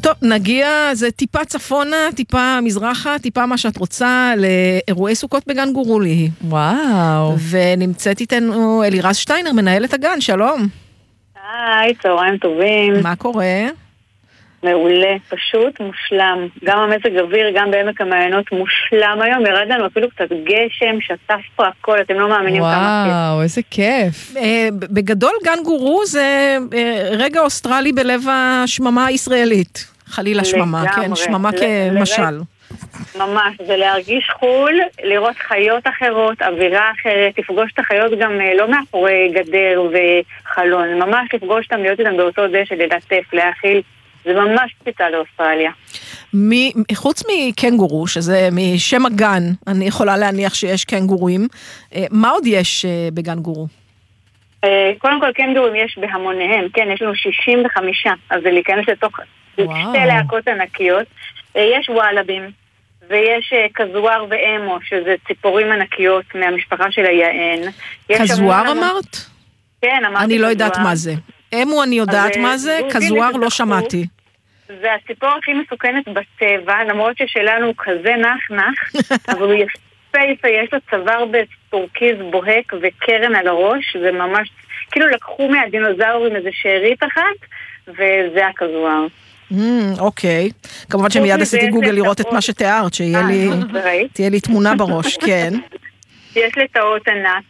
טוב, נגיע, זה טיפה צפונה, טיפה מזרחה, טיפה מה שאת רוצה, לאירועי סוכות בגן גורולי. וואו. ונמצאת איתנו אלירז שטיינר, מנהלת הגן, שלום. היי, צהריים טובים. מה קורה? מעולה, פשוט מושלם. גם המזג אוויר, גם בעמק המעיינות מושלם היום. ירד לנו אפילו קצת גשם, שטף פה הכל, אתם לא מאמינים כמה כיף. וואו, איזה כיף. בגדול גן גורו זה רגע אוסטרלי בלב השממה הישראלית. חלילה שממה, כן, שממה כמשל. ממש, זה להרגיש חול, לראות חיות אחרות, אווירה אחרת, לפגוש את החיות גם לא מאחורי גדר וחלון, ממש לפגוש אותם, להיות איתם באותו דשא, ללטף, להאכיל. זה ממש פיצה לאוסטרליה. חוץ מקנגורו, שזה משם הגן, אני יכולה להניח שיש קנגורים, מה עוד יש בגן גורו? קודם כל קנגורים יש בהמוניהם, כן, יש לנו 65, אז זה להיכנס לתוך שתי להקות ענקיות. יש וואלבים, ויש כזואר ואמו, שזה ציפורים ענקיות מהמשפחה של היען. כזואר אמרת? כן, אמרתי. אני לא יודעת מה זה. אמו אני יודעת מה זה, כזואר לא שמעתי. זה הציפור הכי מסוכנת בטבע, למרות ששלנו הוא כזה נח, אבל הוא יפה, יש לו צוואר בטורקיז בוהק וקרן על הראש, זה ממש, כאילו לקחו מהדינוזאורים איזה שארית אחת, וזה הכזואר. אוקיי. כמובן שמיד עשיתי גוגל לראות את מה שתיארת, שתהיה לי תמונה בראש, כן. יש לטאות ענק.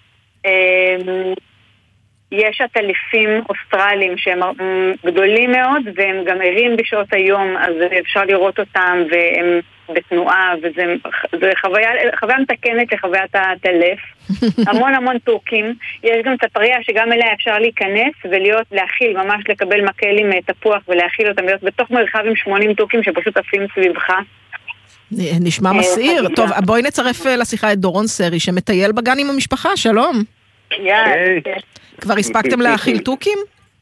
יש עטלפים אוסטרליים שהם גדולים מאוד והם גם ערים בשעות היום, אז אפשר לראות אותם והם בתנועה, וזה חוויה מתקנת לחוויית העטלף. המון טורקים. יש גם צפריה שגם אליה אפשר להיכנס להכיל, ממש לקבל מקל עם תפוח ולהכיל אותם, להיות בתוך מרחב עם 80 טורקים שפשוט עפים סביבך. נשמע מסעיר. טוב, בואי נצרף לשיחה את דורון סרי שמטייל בגן עם המשפחה, שלום. כבר הספקתם להאכיל טוקים?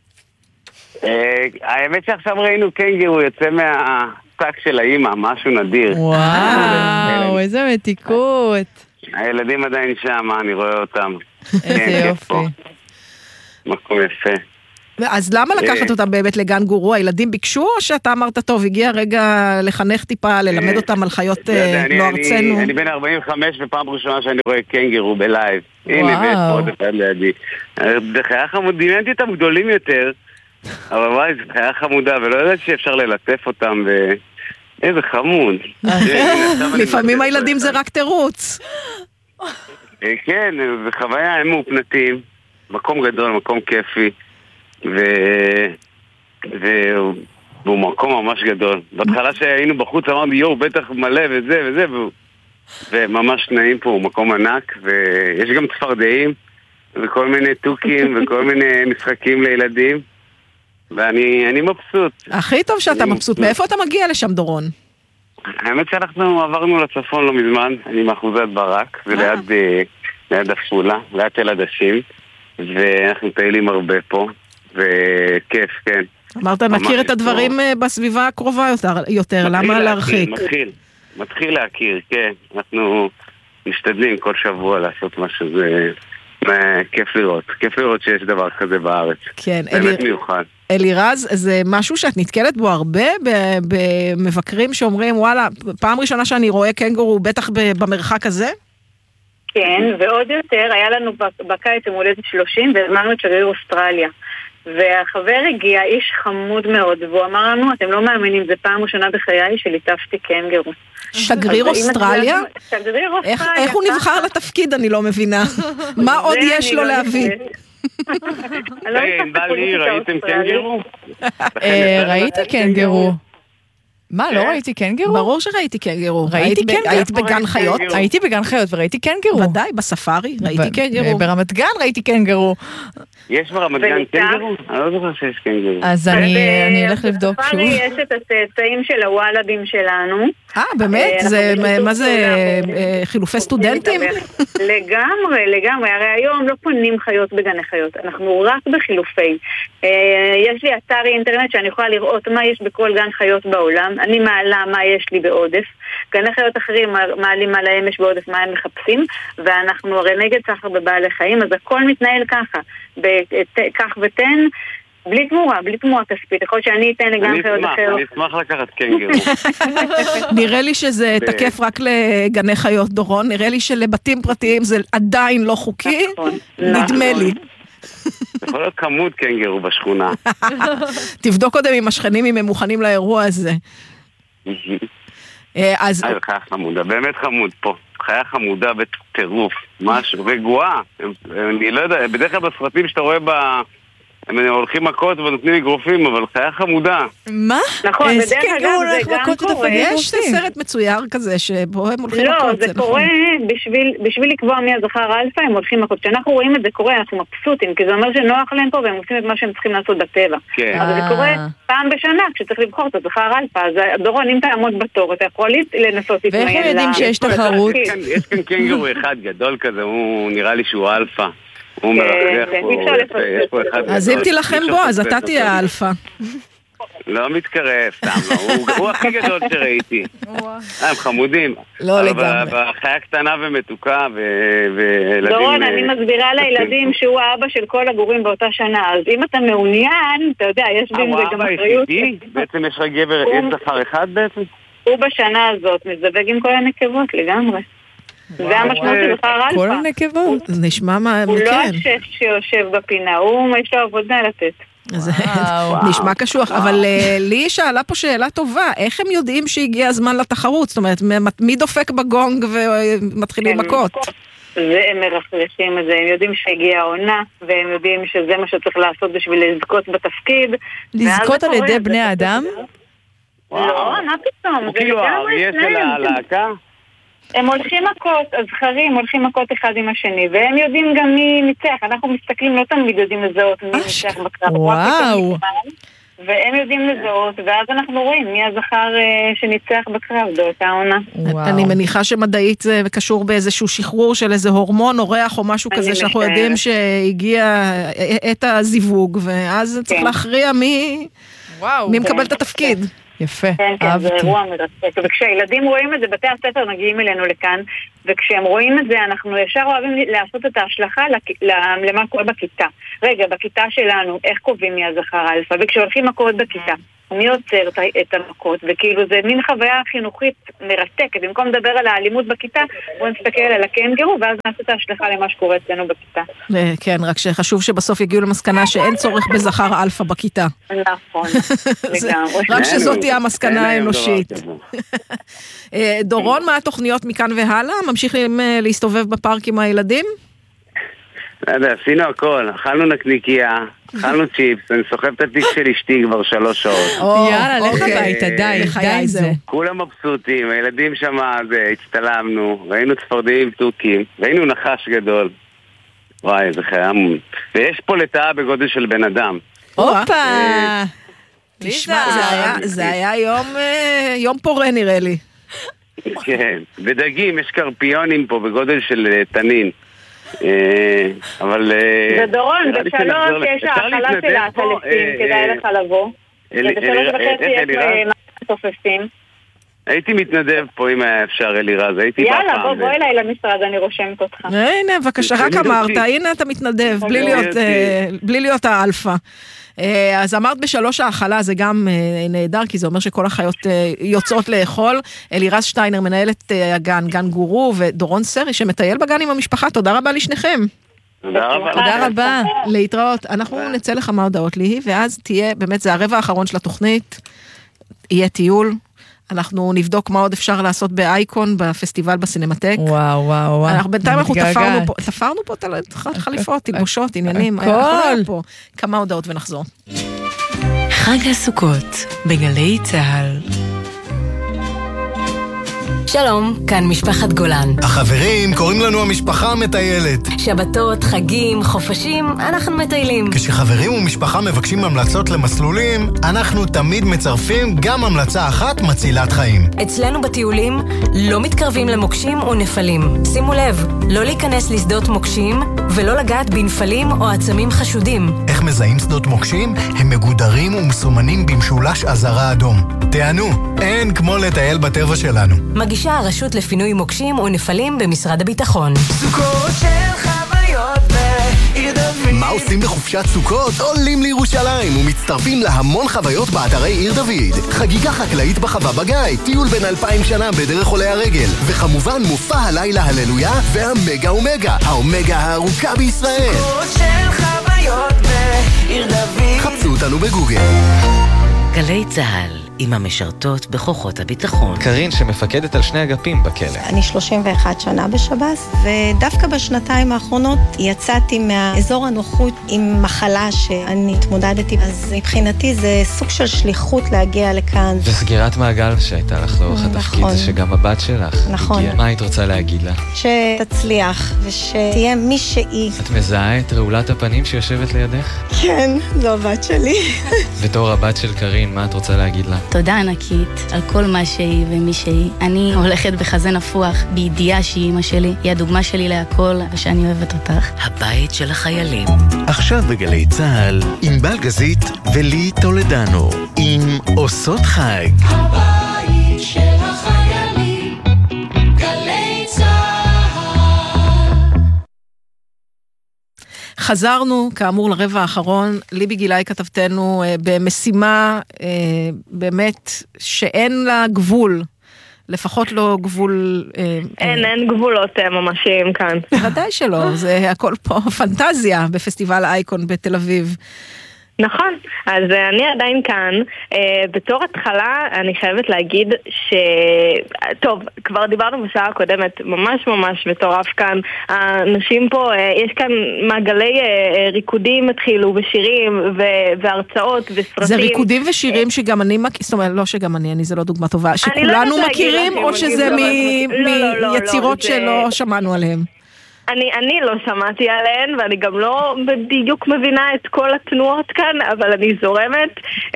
האמת שעכשיו ראינו קנגרו יוצא מהשק של האמא, משהו נדיר. וואו, איזה מתיקות. הילדים עדיין שם, אני רואה אותם. איזה יופי. מקום יפה. אז למה לקחת אותם באמת לגן גורו? הילדים ביקשו או שאתה אמרת טוב, הגיע רגע לחנך טיפה, ללמד אותם על חיות לא ארצנו? אני בן 45 ופעם ראשונה שאני רואה קנגרו בלייב. הנה, ויש פה עוד אחד לידי. זה חיה חמוד, דמיינתי אותם גדולים יותר, אבל וואי, זה חיה חמודה, ולא יודעת שאפשר ללטף אותם, איזה חמוד. לפעמים הילדים זה רק תירוץ. כן, זה חוויה, הם מאופנתים, מקום גדול, מקום כיפי, והוא מקום ממש גדול. בהתחלה שהיינו בחוץ אמרנו, יואו, בטח מלא וזה, וממש נעים פה, הוא מקום ענק, ויש גם צפרדעים, וכל מיני טוקים, וכל מיני משחקים לילדים, ואני מבסוט. הכי טוב שאתה מבסוט. מאיפה אתה מגיע לשם, דורון? האמת שאנחנו עברנו לצפון לא מזמן, אני מאחוזת ברק, זה ליד אפולה, ליד תל עדשים, ואנחנו טיילים הרבה פה, וכיף, כן. אמרת, נכיר את הדברים בסביבה הקרובה יותר, למה להרחיק? מתחיל להכיר, כן. אנחנו משתדלים כל שבוע לעשות משהו, זה כיף לראות שיש דבר כזה בארץ. כן, באמת מיוחד. אלירז, זה משהו שאת נתקלת בו הרבה במבקרים שאומרים, וואלה, פעם ראשונה שאני רואה קנגורו בטח במרחק הזה? כן, ועוד יותר, היה לנו בקיץ עם הולדת 30 והזמנו את שגריר אוסטרליה. והחבר הגיע, איש חמוד מאוד, והוא אמר לנו, אתם לא מאמינים, זה פעם ראשונה בחיי שליטפתי קנגורו. שגריר אוסטרליה? שגריר אוסטרליה. איך הוא נבחר לתפקיד, אני לא מבינה. מה עוד יש לו להביא? ראיתם קנגורו? ראיתי קנגורו. מה, לא ראיתי קנגורו? ברור שראיתי קנגורו. ראיתי קנגורו. היית בגן חיות? הייתי בגן חיות וראיתי קנגורו. ודאי, בספארי, ראיתי קנגורו. ברמת גן ראיתי קנגורו. יש ברמת גן קנגורו? אני לא זוכר שיש קנגורו. אז אני אלך לבדוק שוב. בספארי יש את הצאצאים של הוואלבים שלנו. באמת? מה זה, חילופי סטודנטים? לגמרי. הרי היום לא פונים חיות בגני חיות. אנחנו רק בחילופי. יש לי אתר אינטרנט שאני יכולה לראות מה יש בכל גן חיות בעולם. אני מעלה מה יש לי בעודף. גני חיות אחרים מעלים על האמש בעודף מה הם מחפשים, ואנחנו הרי נגד סחר בבעלי חיים, אז הכל מתנהל ככה. כך ותן, בלי תמורה כספית. יכול להיות שאני אתן לגן חיות אחר. אני אשמח לקחת קנגרו. נראה לי שזה תקף רק לגני חיות, דורון. נראה לי שלבתים פרטיים זה עדיין לא חוקי. נדמה לי. יכול להיות כמות קנגרו בשכונה. תבדוק קודם עם השכנים אם הם מוכנים לאירוע הזה. אז חיה חמודה, באמת חמוד פה. חיה חמודה בטירוף, משהו, רגועה. אני לא יודע, בדרך כלל בסרטים שאתה רואה הם הולכים מכות ונותנים אגרופים, אבל חיה חמודה. מה? נכון, בדרך אגב זה גם קורה. יש סרט מצויר כזה שבו הם הולכים מכות. לא, זה קורה בשביל לקבוע מי הזכר אלפא, הם הולכים מכות. כשאנחנו רואים את זה קורה, אנחנו מבסוטים, כי זה אומר שנוח להם פה והם עושים את מה שהם צריכים לעשות בטבע. אבל זה קורה פעם בשנה, כשצריך לבחור את הזכר אלפא. אז דורון, אם תעמוד בתור, אתה יכול לנסות להתמיין. ואיך הם יודעים שיש תחרות? יש כאן קנגרו אחד גדול כזה, הוא נראה לי שהוא אלפא. הוא מרחגח פה, אז אם תילחם בו, אז אתה תהיה האלפא. לא מתקרב, סתם, הוא הכי גדול שראיתי. הם חמודים. לא לגמרי. חיה קטנה ומתוקה וילדים... דורון, אני מסבירה לילדים שהוא האבא של כל הגורים באותה שנה, אז אם אתה מעוניין, אתה יודע, יש בין זה גם אחריות. בעצם יש רק גבר, יש זכר אחד בעצם? הוא בשנה הזאת מזווג עם כל הנקבות לגמרי. זה המשמעות של זכר אלפא. כל הנקבות. זה נשמע מה... הוא לא השף שיושב בפינה, הוא יש לו עבודה לתת. זה נשמע קשוח, אבל לי שאלה פה שאלה טובה, איך הם יודעים שהגיע הזמן לתחרות? זאת אומרת, מי דופק בגונג ומתחילים מכות? הם מרחרשים את זה, הם יודעים שהגיעה העונה, והם יודעים שזה מה שצריך לעשות בשביל לזכות בתפקיד. לזכות על ידי בני אדם? לא, מה פתאום? הוא כאילו האריה של הלהקה? הם הולכים מכות, הזכרים הולכים מכות אחד עם השני, והם יודעים גם מי ניצח. אנחנו מסתכלים, לא תמיד יודעים לזהות מי ניצח בקרב. וואו. והם יודעים לזהות, ואז אנחנו רואים מי הזכר שניצח בקרב באותה עונה. אני מניחה שמדעית זה קשור באיזשהו שחרור של איזה הורמון או ריח או משהו כזה, שאנחנו יודעים שהגיע את הזיווג, ואז צריך להכריע מי מקבל את התפקיד. יפה, כן, זה אירוע מרתק. וכשהילדים רואים את זה, בתי הספר מגיעים אלינו לכאן, וכשהם רואים את זה, אנחנו ישר אוהבים לעשות את ההשלכה למה קורה בכיתה. רגע, בכיתה שלנו, איך קובעים מי הזכר אלפא? וכשהולכים מכות בכיתה, מי עוצר את המכות? וכאילו זה מין חוויה חינוכית מרתקת. במקום לדבר על האלימות בכיתה, בואו נסתכל על הקנגרו, ואז נעשה את ההשלכה למה שקורה אצלנו בכיתה. כן, רק שחשוב שבסוף יגיעו למסקנה שאין צורך בזכר אלפא בכיתה. נכון, לגמרי. רק שזאת תהיה המסקנה האנושית. דורון, מה התוכניות מכאן והלאה? ממשיכים להסתובב בפארק עם הילדים? לא יודע, עשינו הכל, אכלנו נקניקיה, אכלנו צ'יפס, אני סוחב את התיק של אשתי כבר 3 שעות. יאללה, לך הביתה, די זה. כולם מבסוטים, הילדים שם, הצטלמנו, ראינו צפרדעים טורקים, ראינו נחש גדול. וואי, זה חיים. ויש פה לטאה בגודל של בן אדם. הופה! תשמע, זה היה יום פורה נראה לי. כן, ודגים, יש קרפיונים פה בגודל של תנין. אבל... ודורון, ב3 יש האכלה של העטלפים, כדאי לך לבוא. וב3:30 יש תופסים. הייתי מתנדב פה אם היה אפשר אלירז, הייתי פעם. יאללה, בוא אליי למשרד, אני רושמת אותך. הנה, בבקשה, רק אמרת, הנה אתה מתנדב, בלי להיות האלפא. אז אמרת ב3 האכלה, זה גם נהדר, כי זה אומר שכל החיות יוצאות לאכול. אלירז שטיינר, מנהלת הגן, גן גורו, ודורון סרי, שמטייל בגן עם המשפחה. תודה רבה לשניכם. תודה רבה. להתראות. אנחנו נצא לכמה הודעות לי, ואז תהיה, באמת, זה הרבע האחרון של התוכנית, יהיה טיול. אנחנו נבדוק מה עוד אפשר לעשות באייקון, בפסטיבל בסינמטק. וואו. בינתיים אנחנו תפרנו פה חליפות, תלבושות, עניינים. הכל. כמה הודעות ונחזור. חג הסוכות בגלי צהל. שלום, כאן משפחת גולן. החברים קוראים לנו המשפחה המטיילת. שבתות, חגים, חופשים, אנחנו מטיילים. כשחברים ומשפחה מבקשים המלצות למסלולים, אנחנו תמיד מצרפים גם המלצה אחת מצילת חיים. אצלנו בטיולים לא מתקרבים למוקשים או נפלים. שימו לב, לא להיכנס לשדות מוקשים ולא לגעת בנפלים או עצמים חשודים. איך מזהים שדות מוקשים? הם מגודרים ומסומנים במשולש אזהרה אדום. תענו, אין כמו לטייל בטבע שלנו. מגישה הרשות לפינוי מוקשים ונפלים במשרד הביטחון. סוכות של חוויות בעיר דוד. מה עושים בחופשת סוכות? עולים לירושלים ומצטרפים להמון חוויות באתרי עיר דוד. חגיגה חקלאית בחווה בגיא, טיול בין 2000 שנה בדרך עולי הרגל, וכמובן מופע הלילה הללויה והמגה אומגה, האומגה הארוכה בישראל. סוכות של חוויות בעיר דוד. חפשו אותנו בגוגל. גלי צהל עם המשרתות בכוחות הביטחון. קרין שמפקדת על שני אגפים בכלא. אני 31 שנה בשב"ס, ודווקא בשנתיים האחרונות יצאתי מהאזור הנוחות עם מחלה שאני התמודדתי. אז מבחינתי זה סוג של שליחות להגיע לכאן. וסגירת מעגל שהייתה לך לאורך התפקיד, זה שגם הבת שלך הגיעה. מה היית רוצה להגיד לה? שתצליח ושתהיה מי שהיא. את מזהה את רעולת הפנים שיושבת לידך? כן, זו הבת שלי. בתור הבת של קרין, מה את רוצה להגיד לה? תודה ענקית על כל מה שהיא ומי שהיא. אני הולכת בחזה נפוח בידיעה שהיא אמא שלי. היא הדוגמה שלי להכל ושאני אוהבת אותך. הבית של החיילים. עכשיו בגלי צהל עם בלגזית ולי טולדנו עם עושות חג. הבית של החיילים. גלי צהל. חזרנו, כאמור, לרבע האחרון. ליבי גילאי כתבתנו במשימה באמת שאין לה גבול, לפחות לא גבול... אין גבולות ממשיים כאן. ודאי שלא, זה הכל פה פנטזיה בפסטיבל אייקון בתל אביב. נכון, אז אני עדיין כאן. בתור התחלה אני חייבת להגיד טוב, כבר דיברנו בשעה הקודמת, ממש ממש מטורף כאן. האנשים פה, יש כאן מעגלי ריקודים התחילו בשירים והרצאות וסרטים. זה ריקודים ושירים שגם אני זאת אומרת, לא שגם אני זה לא דוגמה טובה, שכולנו מכירים או שזה מיצירות שלא שמענו עליהם? אני לא שמעתי עליהן, ואני גם לא בדיוק מבינה את כל התנועות כאן, אבל אני זורמת.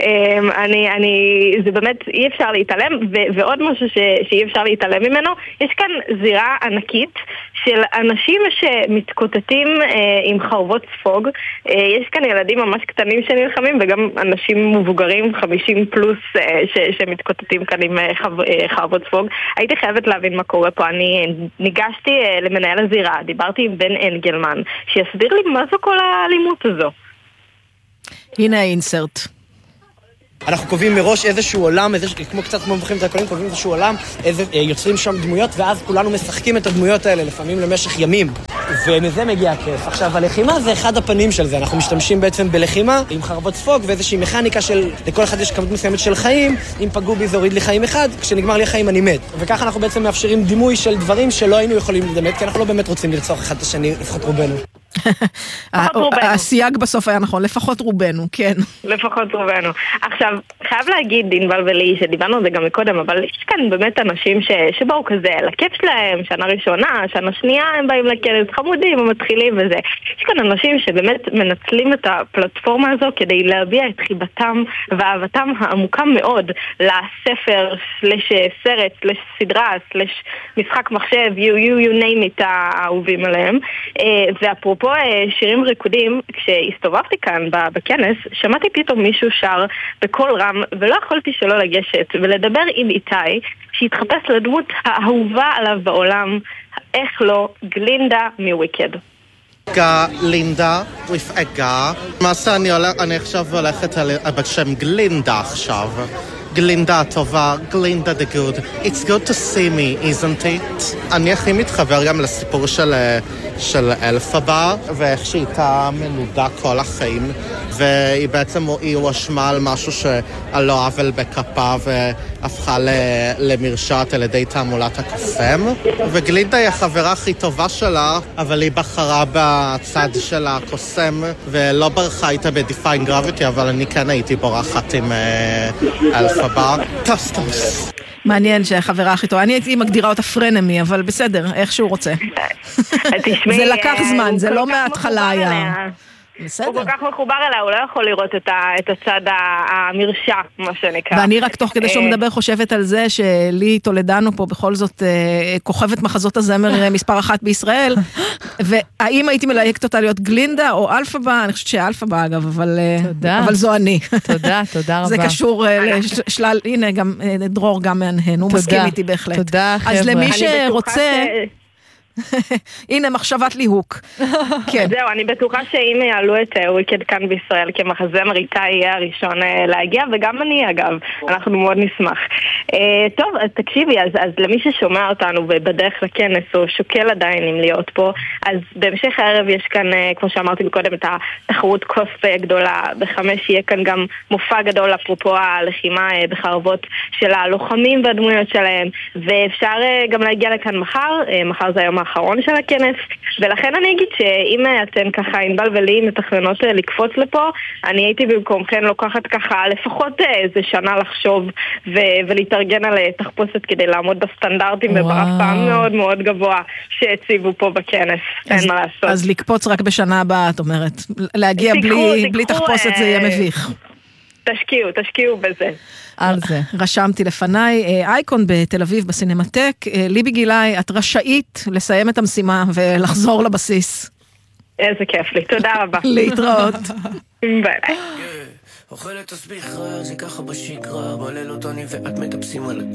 זה באמת, אי אפשר להתעלם, ועוד משהו שאי אפשר להתעלם ממנו, יש כאן זירה ענקית של אנשים שמתקוטטים עם חרבות ספוג. יש כאן ילדים ממש קטנים שנלחמים, וגם אנשים מבוגרים 50 פלוס שמתקוטטים כאן עם חרבות ספוג. הייתי חייבת להבין מה קורה פה. אני ניגשתי למנהל הזירה, דיברתי עם בן אנגלמן, שיסביר לי מה זו כל האלימות הזו. הנה האינסרט. אנחנו קובעים מראש איזשהו עולם, כמו קצת כמו מבחרים דרקונים, קובעים איזשהו עולם, יוצרים שם דמויות, ואז כולנו משחקים את הדמויות האלה, לפעמים למשך ימים. ומזה מגיע הכיף. עכשיו, הלחימה זה אחד הפנים של זה. אנחנו משתמשים בעצם בלחימה עם חרבות ספוג, ואיזושהי מכניקה של, לכל אחד יש כמות מסוימת של חיים, אם פגעו בי זה הוריד לי חיים אחד, כשנגמר לי החיים אני מת. וככה אנחנו בעצם מאפשרים דימוי של דברים שלא היינו יכולים לדמת, כי אנחנו לא באמת רוצים לרצוח אחד את השני, לפחות רובנו. הסייג בסוף היה נכון, לפחות רובנו, כן. לפחות רובנו. עכשיו, חייב להגיד, דינבל ולי, שדיברנו על זה גם מקודם, אבל יש כאן באמת אנשים שבאו כזה לכיף שלהם, שנה ראשונה, שנה שנייה, הם באים לכנס חמודים, הם מתחילים וזה. יש כאן אנשים שבאמת מנצלים את הפלטפורמה הזו כדי להביע את חיבתם ואהבתם העמוקה מאוד לספר, סרט, סדרה, משחק מחשב, you name it, האהובים עליהם. ואפרופו שירים ריקודים, כשהסתובבתי כאן בכנס, שמעתי פתאום מישהו שר בקול רם, ולא יכולתי שלא לגשת ולדבר עם איתי, שהתחפש לדמות האהובה עליו בעולם, איך לא, גלינדה מוויקד. גלינדה with a ga. מה שאני עכשיו הולכת בשם גלינדה עכשיו. גלינדה הטובה, גלינדה the good. It's good to see me, isn't it? אני הכי מתחבר גם לסיפור של אלפבה, ואיך שהיא הייתה מנודה כל החיים, והיא בעצם הואשמה על משהו שעל לא עוול בכפה, והפכה למרשעת על ידי תעמולת הקוסם. וגלינדה היא החברה הכי טובה שלה, אבל היא בחרה בצד של הקוסם, ולא ברחה איתה בדיפיין גרביטי, אבל אני כן הייתי בורחת עם אלפבה. טוס. מעניין שהחברה הכי טובה. אני הייתי מגדירה אותה פרנמי, אבל בסדר, איך שהוא רוצה. זה לקח זמן, זה לא מההתחלה היה. הוא כל כך מחובר אליה, הוא לא יכול לראות את הצד המרשע, מה שנקרא. ואני רק תוך כדי שהוא מדבר חושבת על זה שלי טולדנו פה בכל זאת כוכבת מחזות הזמר מספר אחת בישראל, והאם הייתי מלהקת אותה להיות גלינדה או אלפבה, אני חושבת שאלפבה אגב, אבל זו אני. תודה רבה. זה קשור לשלל, הנה גם דרור גם מהנהן, הוא מסכים איתי בהחלט. תודה חבר'ה. אז למי שרוצה... הנה מחשבת ליהוק. זהו, אני בטוחה שאם יעלו את וויקד כאן בישראל כמחזמר איתה יהיה הראשון להגיע, וגם אני אגב, אנחנו מאוד נשמח. טוב, אז תקשיבי, אז למי ששומע אותנו ובדרך לכנס או שוקל עדיין אם להיות פה, אז בהמשך הערב יש כאן, כמו שאמרתי מקודם, את התחרות קוספי גדולה, ב5 יהיה כאן גם מופע גדול אפרופו הלחימה בחרבות של הלוחמים והדמויות שלהם, ואפשר גם להגיע לכאן מחר זה היום האחרון של הכנס, ולכן אני אגיד שאם אתן ככה ענבל ולי מתכננות לקפוץ לפה, אני הייתי במקומכן לוקחת ככה לפחות איזה שנה לחשוב ולהתארגן על תחפושת כדי לעמוד בסטנדרטים וברף פעם מאוד מאוד גבוה שהציבו פה בכנס, אין מה לעשות. אז לקפוץ רק בשנה הבאה, את אומרת, להגיע בלי תחפושת זה יהיה מביך. תשקיעו בזה. על זה. רשמתי לפניי, אייקון בתל אביב בסינמטק, ליבי גילי, את רשאית לסיים את המשימה ולחזור לבסיס. איזה כיף לי, תודה רבה. להתראות. ביי. אוכלת תסביך רע, זה ככה בשגרה, בלילות אני ואת מטפסים על